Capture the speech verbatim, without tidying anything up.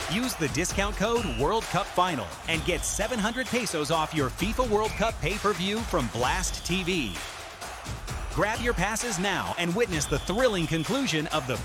Use the discount code World Cup Final and get seven hundred pesos off your FIFA World Cup pay-per-view from Blast T V. Grab your passes now and witness the thrilling conclusion of the